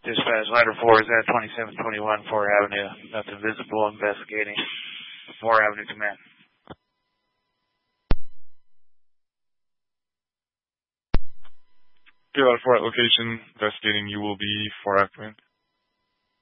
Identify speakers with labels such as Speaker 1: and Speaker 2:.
Speaker 1: Dispatch, ladder 4 is at 2721 4 Avenue. Nothing visible, investigating. 4 Avenue Command.
Speaker 2: Ladder 4 at location, investigating. You will be 4 Avenue Command.